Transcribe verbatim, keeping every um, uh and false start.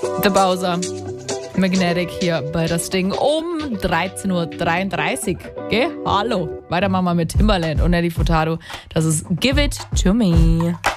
Der Bowser. Magnetic hier bei das Ding um dreizehn Uhr dreiunddreißig. Gell? Hallo. Weiter machen wir mit Timbaland und Nelly Furtado. Das ist Give It To Me.